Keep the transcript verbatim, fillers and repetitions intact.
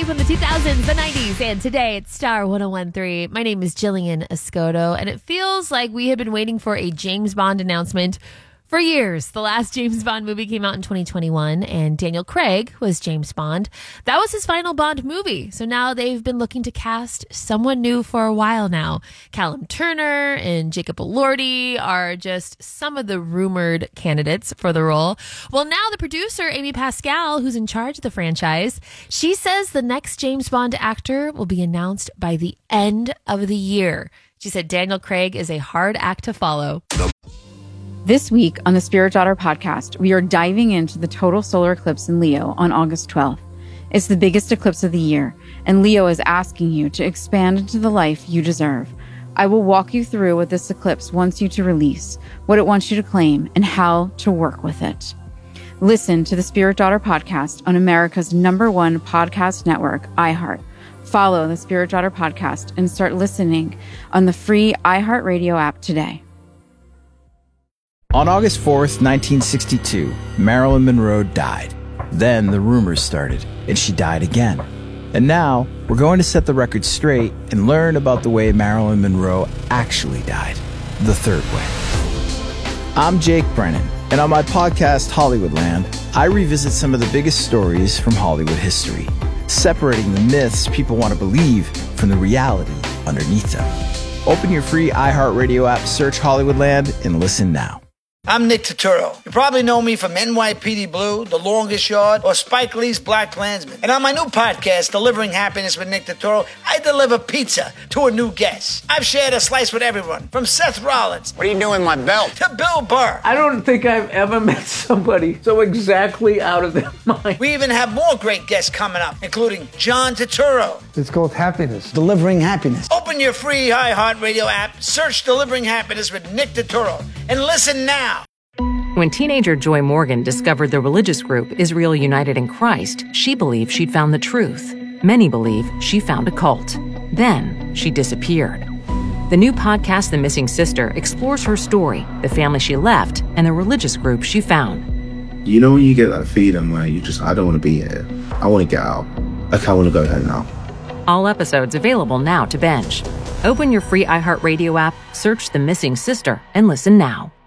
movie from the two thousands, the nineties, and today it's Star one oh one point three. My name is Jillian Escoto, and it feels like we have been waiting for a James Bond announcement for years. The last James Bond movie came out in twenty twenty-one, and Daniel Craig was James Bond. That was his final Bond movie, so now they've been looking to cast someone new for a while now. Callum Turner and Jacob Elordi are just some of the rumored candidates for the role. Well, now the producer, Amy Pascal, who's in charge of the franchise, she says the next James Bond actor will be announced by the end of the year. She said Daniel Craig is a hard act to follow. This week on the Spirit Daughter podcast, we are diving into the total solar eclipse in Leo on August twelfth. It's the biggest eclipse of the year, and Leo is asking you to expand into the life you deserve. I will walk you through what this eclipse wants you to release, what it wants you to claim, and how to work with it. Listen to the Spirit Daughter podcast on America's number one podcast network, iHeart. Follow the Spirit Daughter podcast and start listening on the free iHeartRadio app today. On August fourth, nineteen sixty-two, Marilyn Monroe died. Then the rumors started, and she died again. And now, we're going to set the record straight and learn about the way Marilyn Monroe actually died, the third way. I'm Jake Brennan, and on my podcast, Hollywoodland, I revisit some of the biggest stories from Hollywood history, separating the myths people want to believe from the reality underneath them. Open your free iHeartRadio app, search Hollywoodland, and listen now. I'm Nick Turturro. You probably know me from N Y P D Blue, The Longest Yard, or Spike Lee's Black Klansman. And on my new podcast, Delivering Happiness with Nick Turturro, I deliver pizza to a new guest. I've shared a slice with everyone, from Seth Rollins. What are you doing with my belt? To Bill Burr. I don't think I've ever met somebody so exactly out of their mind. We even have more great guests coming up, including John Turturro. It's called Happiness. Delivering Happiness. Open your free iHeartRadio app, search Delivering Happiness with Nick Turturro, and listen now. When teenager Joy Morgan discovered the religious group Israel United in Christ, she believed she'd found the truth. Many believe she found a cult. Then she disappeared. The new podcast, The Missing Sister, explores her story, the family she left, and the religious group she found. You know when you get that feeling where you just, I don't want to be here. I want to get out. Like, I want to go home now. All episodes available now to binge. Open your free iHeartRadio app, search The Missing Sister, and listen now.